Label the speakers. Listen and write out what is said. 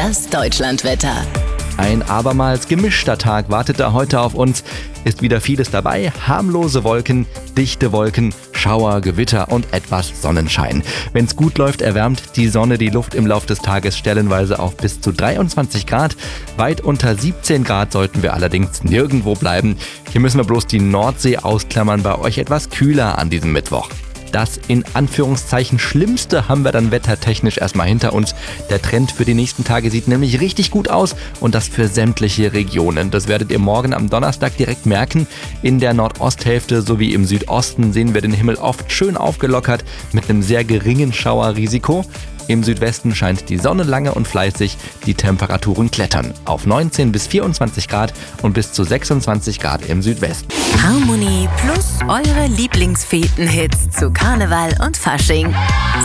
Speaker 1: Das Deutschlandwetter.
Speaker 2: Ein abermals gemischter Tag wartet da heute auf uns. Ist wieder vieles dabei. Harmlose Wolken, dichte Wolken, Schauer, Gewitter und etwas Sonnenschein. Wenn's gut läuft, erwärmt die Sonne die Luft im Lauf des Tages stellenweise auf bis zu 23 Grad. Weit unter 17 Grad sollten wir allerdings nirgendwo bleiben. Hier müssen wir bloß die Nordsee ausklammern, bei euch etwas kühler an diesem Mittwoch. Das in Anführungszeichen Schlimmste haben wir dann wettertechnisch erstmal hinter uns. Der Trend für die nächsten Tage sieht nämlich richtig gut aus und das für sämtliche Regionen. Das werdet ihr morgen am Donnerstag direkt merken. In der Nordosthälfte sowie im Südosten sehen wir den Himmel oft schön aufgelockert mit einem sehr geringen Schauerrisiko. Im Südwesten scheint die Sonne lange und fleißig, die Temperaturen klettern auf 19 bis 24 Grad und bis zu 26 Grad im Südwesten.
Speaker 1: Harmonie Plus eure Lieblingsfeten-Hits zu Karneval und Fasching.